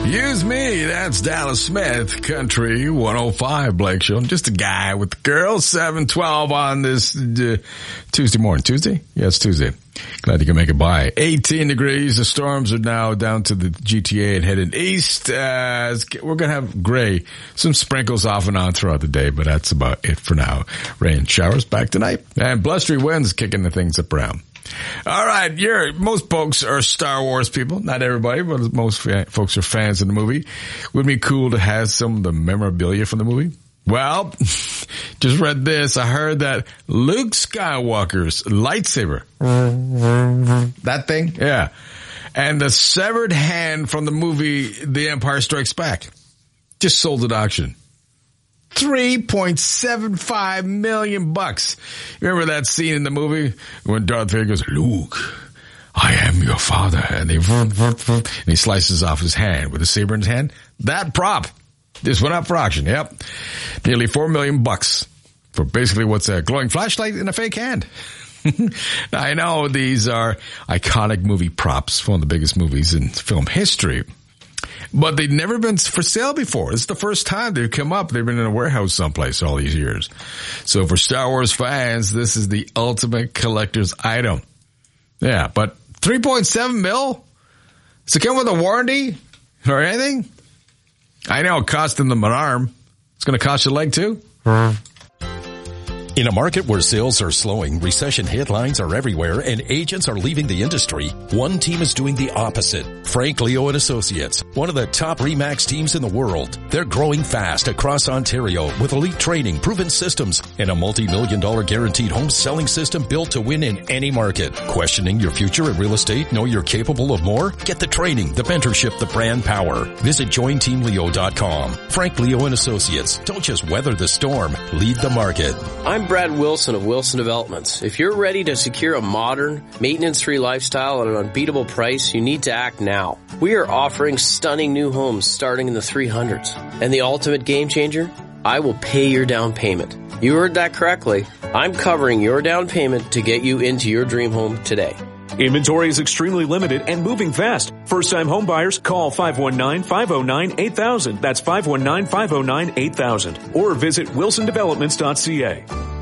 Use me. That's Dallas Smith, Country 105 Blake Show. I'm just a guy with the girls, 7:12 on this Tuesday morning. Tuesday? Yeah, it's Tuesday. Glad you can make it by. 18 degrees. The storms are now down to the GTA and heading east. We're going to have gray, some sprinkles off and on throughout the day, but that's about it for now. Rain showers back tonight. And blustery winds kicking the things up around. All right, most folks are Star Wars people. Not everybody, but most folks are fans of the movie. Wouldn't it be cool to have some of the memorabilia from the movie? Well, just read this. I heard that Luke Skywalker's lightsaber, that thing, yeah, and the severed hand from the movie The Empire Strikes Back just sold at auction. $3.75 million. Remember that scene in the movie when Darth Vader goes, Luke, I am your father, and he slices off his hand with a saber in his hand? That prop just went up for auction. Yep. Nearly $4 million for basically what's a glowing flashlight in a fake hand. Now, I know these are iconic movie props, one of the biggest movies in film history, but they've never been for sale before. This is the first time they've come up. They've been in a warehouse someplace all these years. So for Star Wars fans, this is the ultimate collector's item. Yeah, but $3.7 million? Does it come with a warranty or anything? I know it cost them an arm. It's going to cost you a leg too? In a market where sales are slowing, recession headlines are everywhere, and agents are leaving the industry, one team is doing the opposite. Frank Leo and Associates, one of the top RE/MAX teams in the world. They're growing fast across Ontario with elite training, proven systems, and a multi-million-dollar guaranteed home selling system built to win in any market. Questioning your future in real estate? Know you're capable of more? Get the training, the mentorship, the brand power. Visit jointeamleo.com. Frank Leo and Associates. Don't just weather the storm. Lead the market. I'm Brad Wilson of Wilson Developments. If you're ready to secure a modern, maintenance-free lifestyle at an unbeatable price, you need to act now. We are offering stunning new homes starting in the 300s. And the ultimate game changer? I will pay your down payment. You heard that correctly. I'm covering your down payment to get you into your dream home today. Inventory is extremely limited and moving fast. First-time home buyers, call 519-509-8000. That's 519-509-8000. Or visit wilsondevelopments.ca.